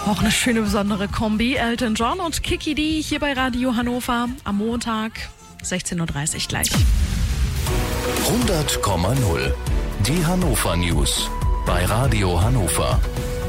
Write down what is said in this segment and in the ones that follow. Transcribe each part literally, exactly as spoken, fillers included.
Auch eine schöne besondere Kombi. Elton John und Kiki D hier bei Radio Hannover am Montag, sechzehn Uhr dreißig gleich. hundert Komma null. Die Hannover News bei Radio Hannover.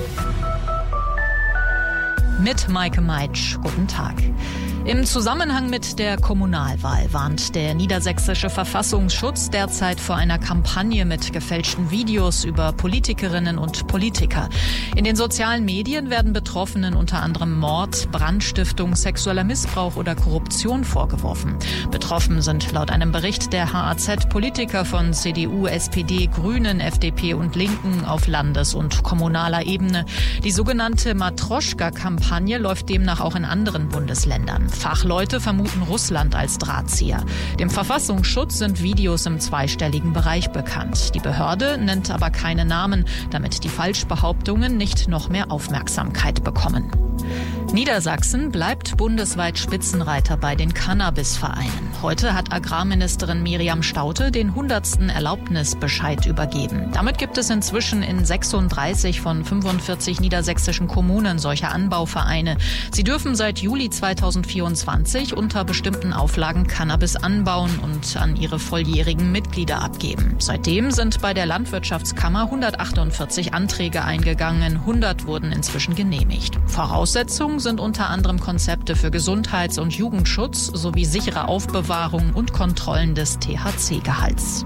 Mit Maike Meitsch. Guten Tag. Im Zusammenhang mit der Kommunalwahl warnt der niedersächsische Verfassungsschutz derzeit vor einer Kampagne mit gefälschten Videos über Politikerinnen und Politiker. In den sozialen Medien werden Betroffenen unter anderem Mord, Brandstiftung, sexueller Missbrauch oder Korruption vorgeworfen. Betroffen sind laut einem Bericht der H A Z Politiker von C D U, S P D, Grünen, F D P und Linken auf Landes- und kommunaler Ebene. Die sogenannte Matroschka-Kampagne läuft demnach auch in anderen Bundesländern. Fachleute vermuten Russland als Drahtzieher. Dem Verfassungsschutz sind Videos im zweistelligen Bereich bekannt. Die Behörde nennt aber keine Namen, damit die Falschbehauptungen nicht noch mehr Aufmerksamkeit bekommen. Niedersachsen bleibt bundesweit Spitzenreiter bei den Cannabisvereinen. Heute hat Agrarministerin Miriam Staudte den hundertsten Erlaubnisbescheid übergeben. Damit gibt es inzwischen in sechsunddreißig von fünfundvierzig niedersächsischen Kommunen solche Anbauvereine. Sie dürfen seit Juli zweitausendvierundzwanzig unter bestimmten Auflagen Cannabis anbauen und an ihre volljährigen Mitglieder abgeben. Seitdem sind bei der Landwirtschaftskammer hundertachtundvierzig Anträge eingegangen, hundert wurden inzwischen genehmigt. Voraussetzungen sind unter anderem Konzepte für Gesundheits- und Jugendschutz sowie sichere Aufbewahrung und Kontrollen des T H C-Gehalts.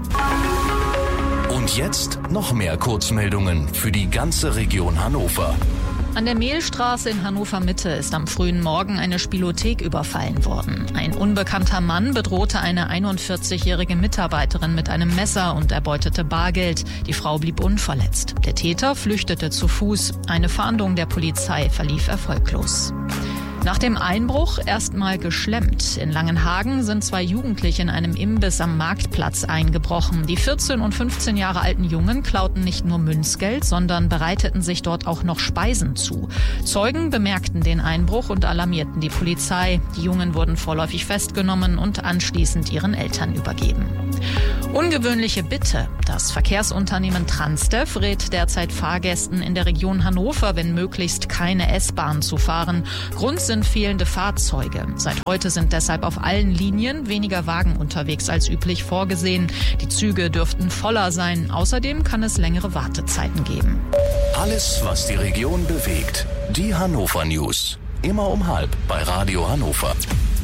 Und jetzt noch mehr Kurzmeldungen für die ganze Region Hannover. An der Mehlstraße in Hannover-Mitte ist am frühen Morgen eine Spielothek überfallen worden. Ein unbekannter Mann bedrohte eine einundvierzigjährige Mitarbeiterin mit einem Messer und erbeutete Bargeld. Die Frau blieb unverletzt. Der Täter flüchtete zu Fuß. Eine Fahndung der Polizei verlief erfolglos. Nach dem Einbruch erstmal geschlemmt. In Langenhagen sind zwei Jugendliche in einem Imbiss am Marktplatz eingebrochen. Die vierzehn und fünfzehn Jahre alten Jungen klauten nicht nur Münzgeld, sondern bereiteten sich dort auch noch Speisen zu. Zeugen bemerkten den Einbruch und alarmierten die Polizei. Die Jungen wurden vorläufig festgenommen und anschließend ihren Eltern übergeben. Ungewöhnliche Bitte. Das Verkehrsunternehmen Transdev rät derzeit Fahrgästen in der Region Hannover, wenn möglichst keine S-Bahn zu fahren. Grund sind fehlende Fahrzeuge. Seit heute sind deshalb auf allen Linien weniger Wagen unterwegs als üblich vorgesehen. Die Züge dürften voller sein. Außerdem kann es längere Wartezeiten geben. Alles, was die Region bewegt. Die Hannover News. Immer um halb bei Radio Hannover.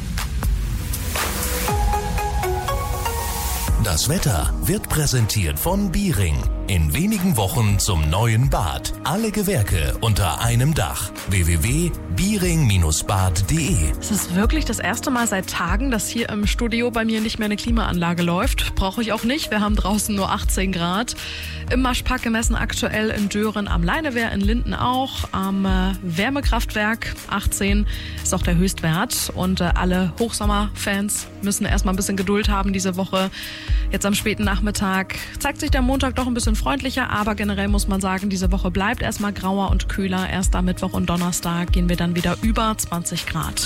Das Wetter wird präsentiert von Biering. In wenigen Wochen zum neuen Bad. Alle Gewerke unter einem Dach. w w w punkt biering Bindestrich bad punkt d e. Es ist wirklich das erste Mal seit Tagen, dass hier im Studio bei mir nicht mehr eine Klimaanlage läuft. Brauche ich auch nicht. Wir haben draußen nur achtzehn Grad. Im Maschpark gemessen aktuell in Dören am Leinewehr, in Linden auch. Am äh, Wärmekraftwerk achtzehn ist auch der Höchstwert. Und äh, alle Hochsommerfans müssen erstmal ein bisschen Geduld haben diese Woche. Jetzt am späten Nachmittag zeigt sich der Montag doch ein bisschen freundlicher, aber generell muss man sagen, diese Woche bleibt erstmal grauer und kühler. Erst am Mittwoch und Donnerstag gehen wir dann wieder über zwanzig Grad.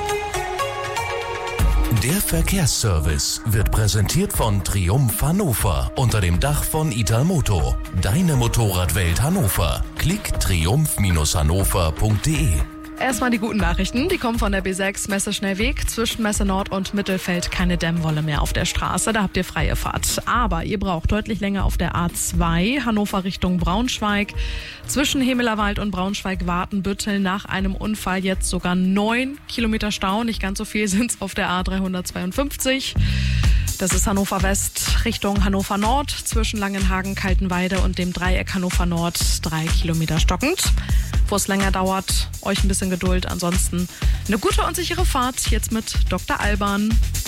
Der Verkehrsservice wird präsentiert von Triumph Hannover unter dem Dach von Italmoto. Deine Motorradwelt Hannover. Klick triumph Bindestrich hannover punkt d e. Erstmal die guten Nachrichten, die kommen von der B sechs Messe Schnellweg. Zwischen Messe Nord und Mittelfeld keine Dämmwolle mehr auf der Straße, da habt ihr freie Fahrt. Aber ihr braucht deutlich länger auf der A zwei, Hannover Richtung Braunschweig. Zwischen Hemelerwald und Braunschweig-Watenbüttel nach einem Unfall jetzt sogar neun Kilometer Stau. Nicht ganz so viel sind's auf der A dreihundertzweiundfünfzig. Das ist Hannover West Richtung Hannover Nord, zwischen Langenhagen, Kaltenweide und dem Dreieck Hannover Nord drei Kilometer stockend. Wo es länger dauert, euch ein bisschen Geduld. Ansonsten eine gute und sichere Fahrt jetzt mit Doktor Alban.